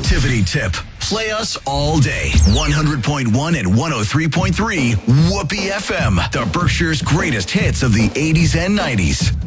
activity tip. Play us all day. 100.1 and 103.3 Whoopee FM. The Berkshire's greatest hits of the 80s and 90s.